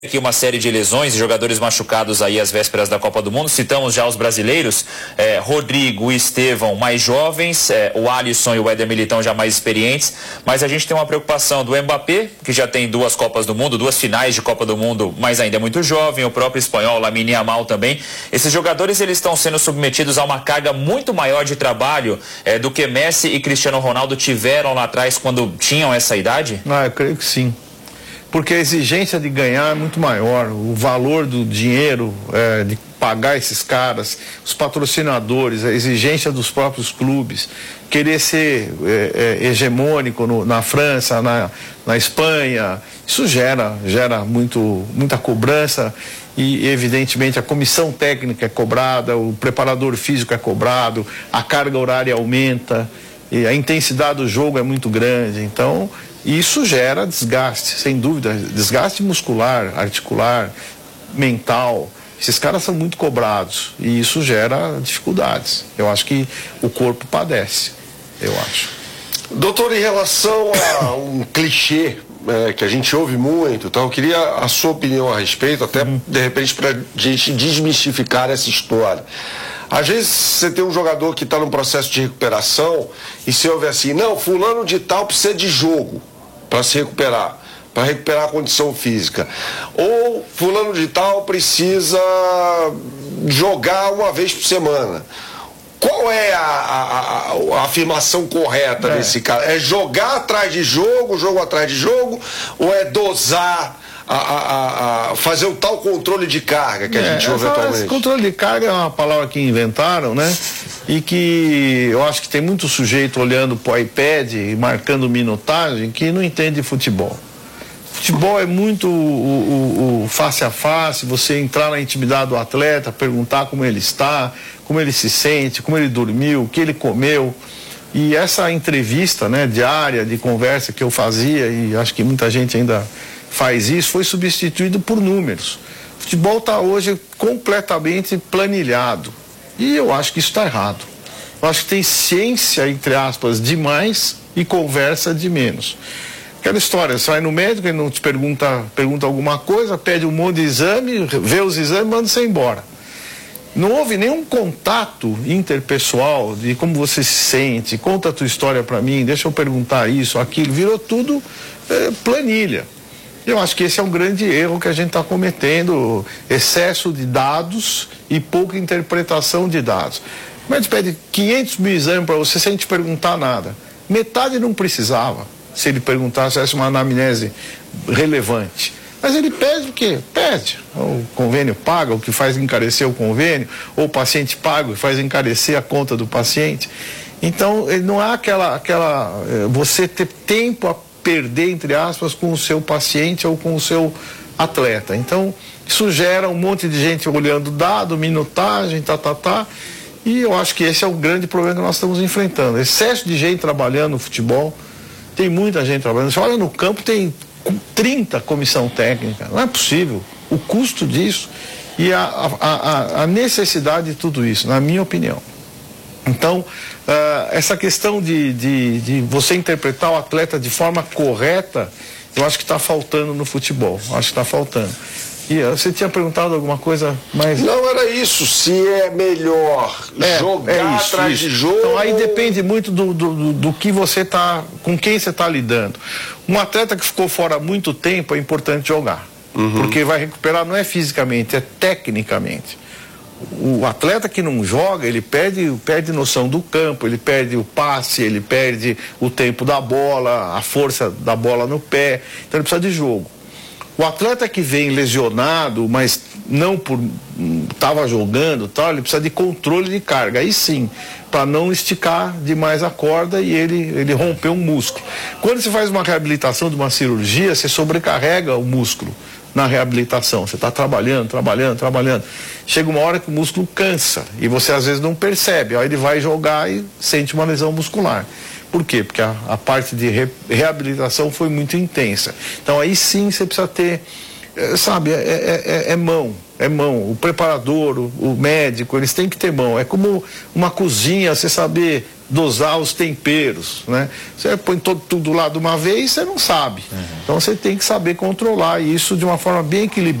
Aqui uma série de lesões e jogadores machucados aí às vésperas da Copa do Mundo. Citamos já os brasileiros, Rodrigo e Estevão mais jovens, o Alisson e o Éder Militão já mais experientes, mas a gente tem uma preocupação do Mbappé, que já tem 2 Copas do Mundo, 2 finais de Copa do Mundo, mas ainda é muito jovem, o próprio espanhol, Lamine Yamal também. Esses jogadores, eles estão sendo submetidos a uma carga muito maior de trabalho do que Messi e Cristiano Ronaldo tiveram lá atrás quando tinham essa idade? Eu creio que sim. Porque a exigência de ganhar é muito maior, o valor do dinheiro, de pagar esses caras, os patrocinadores, a exigência dos próprios clubes, querer ser hegemônico na França, na Espanha, isso gera muita cobrança e, evidentemente, a comissão técnica é cobrada, o preparador físico é cobrado, a carga horária aumenta, e a intensidade do jogo é muito grande, então isso gera desgaste, sem dúvida, desgaste muscular, articular, mental. Esses caras são muito cobrados e isso gera dificuldades. Eu acho que o corpo padece, eu acho. Doutor, em relação a um clichê que a gente ouve muito, então eu queria a sua opinião a respeito, até de repente para a gente desmistificar essa história. Às vezes você tem um jogador que está num processo de recuperação e você ouve assim, não, fulano de tal precisa de jogo para se recuperar, para recuperar a condição física. Ou fulano de tal precisa jogar uma vez por semana. Qual é a afirmação correta nesse caso? É jogar atrás de jogo, jogo atrás de jogo, ou é dosar, fazer o tal controle de carga que a gente ouve atualmente? Esse controle de carga é uma palavra que inventaram, né? E que eu acho que tem muito sujeito olhando pro iPad e marcando minutagem que não entende futebol. Futebol é muito o face a face, você entrar na intimidade do atleta, perguntar como ele está, como ele se sente, como ele dormiu, o que ele comeu. E essa entrevista, né, diária, de conversa que eu fazia, e acho que muita gente ainda faz isso, foi substituído por números. O futebol está hoje completamente planilhado. E eu acho que isso está errado. Eu acho que tem ciência, entre aspas, demais e conversa de menos. Aquela história, você vai no médico, ele não te pergunta alguma coisa, pede um monte de exame, vê os exames e manda você embora. Não houve nenhum contato interpessoal de como você se sente, conta a tua história para mim, deixa eu perguntar isso, aquilo, virou tudo planilha. Eu acho que esse é um grande erro que a gente está cometendo, excesso de dados e pouca interpretação de dados. O médico pede 500 mil exames para você sem te perguntar nada. Metade não precisava, se ele perguntasse essa uma anamnese relevante. Mas ele pede o quê? Pede. O convênio paga, o que faz encarecer o convênio, ou o paciente paga, o que faz encarecer a conta do paciente. Então, não há você ter tempo a perder, entre aspas, com o seu paciente ou com o seu atleta. Então, isso gera um monte de gente olhando dado, minutagem, e eu acho que esse é o grande problema que nós estamos enfrentando. Excesso de gente trabalhando no futebol, tem muita gente trabalhando. Você olha no campo, tem 30 comissão técnica, não é possível. O custo disso e a necessidade de tudo isso, na minha opinião. Então, essa questão de você interpretar o atleta de forma correta, eu acho que está faltando no futebol. Acho que está faltando. E você tinha perguntado alguma coisa mais... Não, era isso, se é melhor jogar atrás de jogo... Então, aí depende muito do que você está, com quem você está lidando. Um atleta que ficou fora há muito tempo, é importante jogar. Porque vai recuperar, não é fisicamente, é tecnicamente. O atleta que não joga, ele perde noção do campo, ele perde o passe, ele perde o tempo da bola, a força da bola no pé, então ele precisa de jogo. O atleta que vem lesionado, mas não estava jogando, ele precisa de controle de carga, aí sim, para não esticar demais a corda e ele romper um músculo. Quando você faz uma reabilitação de uma cirurgia, você sobrecarrega o músculo na reabilitação, você está trabalhando. Chega uma hora que o músculo cansa e você às vezes não percebe, aí ele vai jogar e sente uma lesão muscular. Por quê? Porque a parte de reabilitação foi muito intensa. Então aí sim você precisa ter, mão. O preparador, o médico, eles têm que ter mão. É como uma cozinha, você saber dosar os temperos, né? Você põe tudo lá de uma vez, você não sabe. Então você tem que saber controlar isso de uma forma bem equilibrada.